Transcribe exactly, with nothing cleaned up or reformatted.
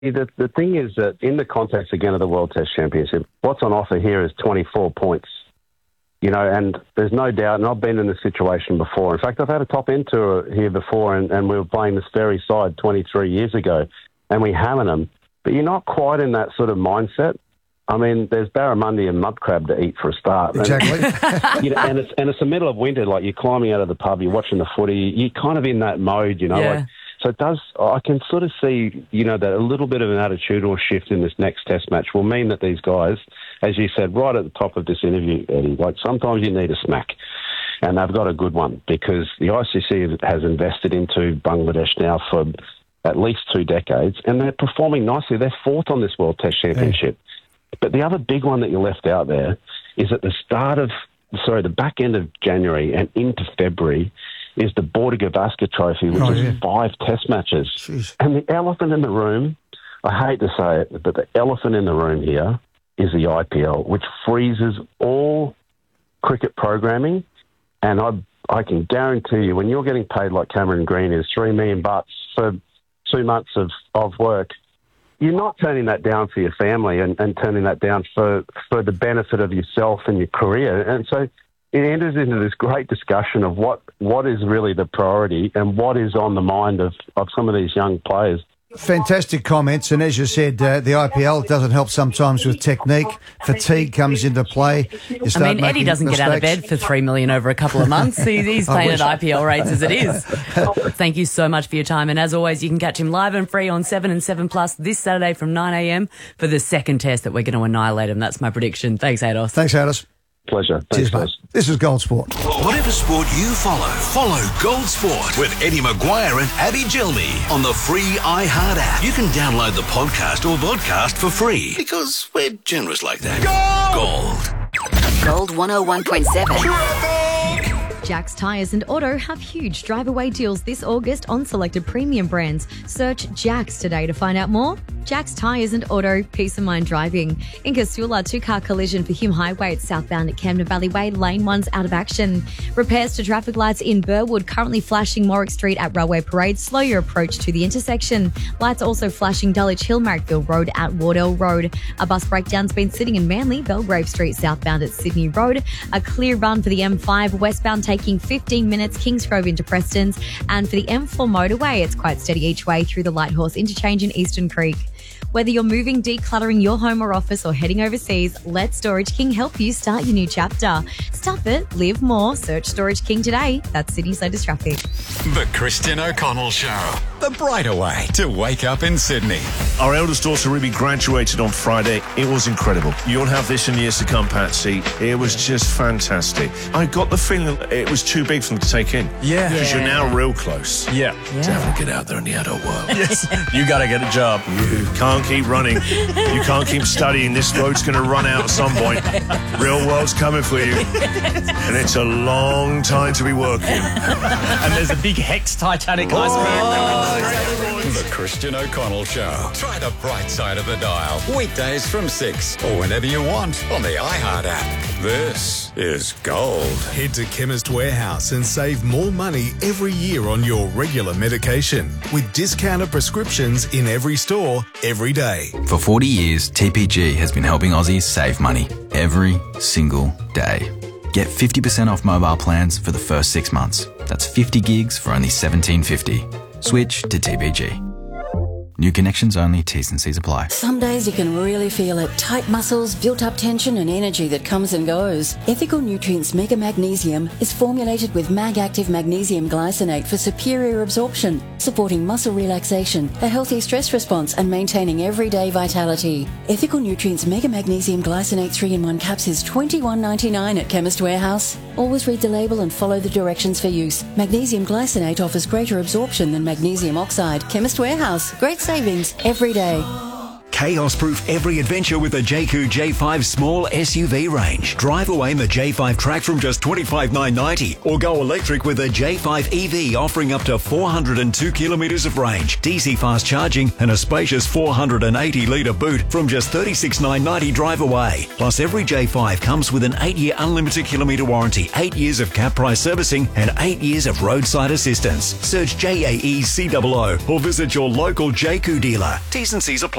The, the thing is that in the context, again, of the World Test Championship, what's on offer here is twenty-four points. You know, and there's no doubt, and I've been in this situation before. In fact, I've had a top end tour here before, and, and we were playing this very side twenty-three years ago, and we hammered them. But you're not quite in that sort of mindset. I mean, there's barramundi and mud crab to eat for a start. Exactly. And, you know, and it's and it's the middle of winter. Like, you're climbing out of the pub, you're watching the footy. You're kind of in that mode, you know. Yeah. Like, so it does. I can sort of see, you know, that a little bit of an attitudinal shift in this next Test match will mean that these guys, as you said right at the top of this interview, Eddie, like, sometimes you need a smack. And they've got a good one, because the I C C has invested into Bangladesh now for at least two decades, and they're performing nicely. They're fourth on this World Test Championship. Yeah. But the other big one that you left out there is at the start of, sorry, the back end of January and into February is the Border Gavaskar Trophy, which oh, is yeah. five Test matches. Jeez. And the elephant in the room, I hate to say it, but the elephant in the room here is the I P L, which freezes all cricket programming. And I I can guarantee you, when you're getting paid like Cameron Green is, three million bucks for two months of, of work, you're not turning that down for your family and, and turning that down for, for the benefit of yourself and your career. And so it enters into this great discussion of what, what is really the priority and what is on the mind of, of some of these young players. Fantastic comments, and as you said, uh, the I P L doesn't help sometimes with technique. Fatigue comes into play. You start I mean, Eddie doesn't mistakes. get out of bed for three million dollars over a couple of months. He, he's playing at I P L rates as it is. Thank you so much for your time, and as always, you can catch him live and free on seven and seven Plus this Saturday from nine a.m. for the second test that we're going to annihilate him. That's my prediction. Thanks, Ados. Thanks, Ados. Pleasure. Cheers, Thanks, mate. guys. This is Gold Sport. Whatever sport you follow, follow Gold Sport with Eddie Maguire and Abby Gilmy on the free iHeart app. You can download the podcast or vodcast for free, because we're generous like that. Gold. Gold one oh one point seven. Jack's Tyres and Auto have huge drive-away deals this August on selected premium brands. Search Jack's today to find out more. Jack's Tyres and Auto, peace of mind driving. In Casula, two-car collision for Hume Highway. It's southbound at Camden Valley Way. Lane one's out of action. Repairs to traffic lights in Burwood, currently flashing Morrick Street at Railway Parade. Slow your approach to the intersection. Lights also flashing Dulwich Hill, Marrickville Road at Wardell Road. A bus breakdown's been sitting in Manly, Belgrave Street, southbound at Sydney Road. A clear run for the M five, westbound taking fifteen minutes, Kingsgrove into Preston's. And for the M four motorway, it's quite steady each way through the Lighthorse interchange in Eastern Creek. Whether you're moving, decluttering your home or office, or heading overseas, let Storage King help you start your new chapter. Stop it, live more. Search Storage King today. That's Sydney's latest traffic. The Christian O'Connell Show. The brighter way to wake up in Sydney. Our eldest daughter Ruby graduated on Friday. It was incredible. You'll have this in years to come, Patsy. It was just fantastic. I got the feeling that it was too big for them to take in. Yeah. Because Yeah. you're now real close. Yeah. Yeah. To having to get out there in the adult world. Yes. You got to get a job. You can't keep running. You can't keep studying. This road's going to run out at some point. Real world's coming for you. And it's a long time to be working. And there's a big Hex Titanic iceberg. The Christian O'Connell Show. Try the bright side of the dial. Weekdays from six or whenever you want on the iHeart app. This is Gold. Head to Chemist Warehouse and save more money every year on your regular medication with discounted prescriptions in every store, every day. For forty years, T P G has been helping Aussies save money every single day. Get fifty percent off mobile plans for the first six months. That's fifty gigs for only seventeen fifty. Switch to T P G. New connections only, T's and C's apply. Some days you can really feel it. Tight muscles, built-up tension and energy that comes and goes. Ethical Nutrients Mega Magnesium is formulated with Mag-Active Magnesium Glycinate for superior absorption, supporting muscle relaxation, a healthy stress response and maintaining everyday vitality. Ethical Nutrients Mega Magnesium Glycinate three in one caps is twenty-one ninety-nine at Chemist Warehouse. Always read the label and follow the directions for use. Magnesium Glycinate offers greater absorption than magnesium oxide. Chemist Warehouse. Great savings every day. Chaos-proof every adventure with the Jayco J five small S U V range. Drive away in the J five Track from just twenty-five thousand nine hundred ninety dollars or go electric with the J five E V offering up to four hundred two kilometres of range, D C fast charging and a spacious four hundred eighty litre boot from just thirty-six thousand nine hundred ninety dollars drive away. Plus every J five comes with an eight year unlimited kilometre warranty, eight years of cap price servicing and eight years of roadside assistance. Search J A E C O O or visit your local Jayco dealer. T's and C's apply.